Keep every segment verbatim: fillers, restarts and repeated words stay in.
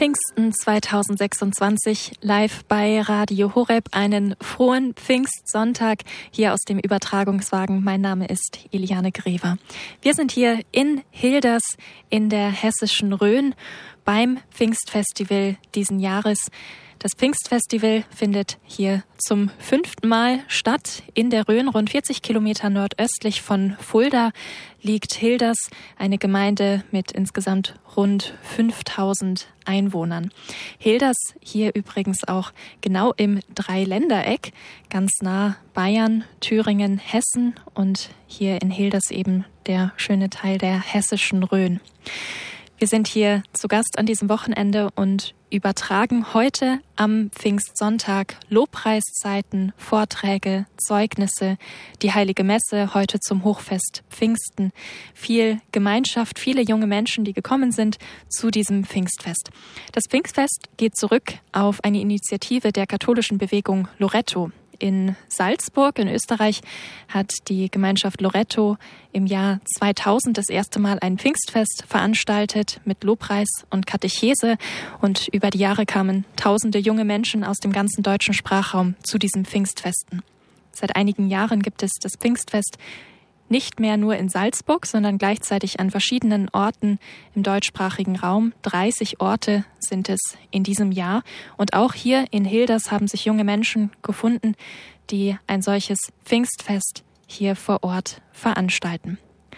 Pfingsten zweitausendsechsundzwanzig live bei Radio Horeb. Einen frohen Pfingstsonntag hier aus dem Übertragungswagen. Mein Name ist Eliane Grever. Wir sind hier in Hilders in der hessischen Rhön beim Pfingstfestival diesen Jahres. Das Pfingstfestival findet hier zum fünften Mal statt in der Rhön. Rund vierzig Kilometer nordöstlich von Fulda liegt Hilders, eine Gemeinde mit insgesamt rund fünftausend Einwohnern. Hilders hier übrigens auch genau im Dreiländereck, ganz nah Bayern, Thüringen, Hessen und hier in Hilders eben der schöne Teil der hessischen Rhön. Wir sind hier zu Gast an diesem Wochenende und übertragen heute am Pfingstsonntag Lobpreiszeiten, Vorträge, Zeugnisse, die Heilige Messe heute zum Hochfest Pfingsten. Viel Gemeinschaft, viele junge Menschen, die gekommen sind zu diesem Pfingstfest. Das Pfingstfest geht zurück auf eine Initiative der katholischen Bewegung Loretto. In Salzburg in Österreich hat die Gemeinschaft Loretto im Jahr zweitausend das erste Mal ein Pfingstfest veranstaltet mit Lobpreis und Katechese. Und über die Jahre kamen tausende junge Menschen aus dem ganzen deutschen Sprachraum zu diesen Pfingstfesten. Seit einigen Jahren gibt es das Pfingstfest nicht mehr nur in Salzburg, sondern gleichzeitig an verschiedenen Orten im deutschsprachigen Raum. dreißig Orte sind es in diesem Jahr. Und auch hier in Hilders haben sich junge Menschen gefunden, die ein solches Pfingstfest hier vor Ort veranstalten.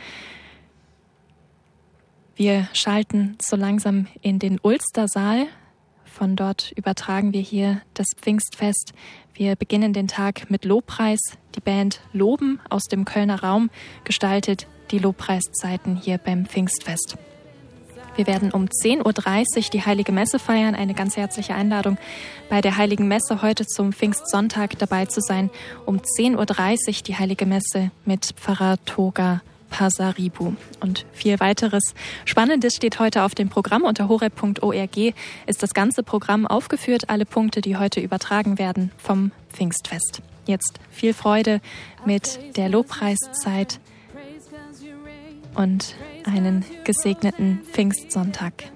Wir schalten so langsam in den Ulstersaal. Von dort übertragen wir hier das Pfingstfest. Wir beginnen den Tag mit Lobpreis. Die Band Loben aus dem Kölner Raum gestaltet die Lobpreiszeiten hier beim Pfingstfest. Wir werden um zehn Uhr dreißig die Heilige Messe feiern. Eine ganz herzliche Einladung, bei der Heiligen Messe heute zum Pfingstsonntag dabei zu sein. Um zehn Uhr dreißig die Heilige Messe mit Pfarrer Toga Pasaribu. Und viel weiteres Spannendes steht heute auf dem Programm. Unter horeb punkt org ist das ganze Programm aufgeführt, alle Punkte, die heute übertragen werden vom Pfingstfest. Jetzt viel Freude mit der Lobpreiszeit und einen gesegneten Pfingstsonntag.